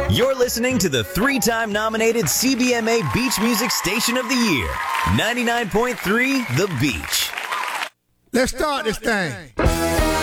You're listening to the 3-time nominated CBMA Beach Music Station of the Year, 99.3 The Beach. Let's start this thing.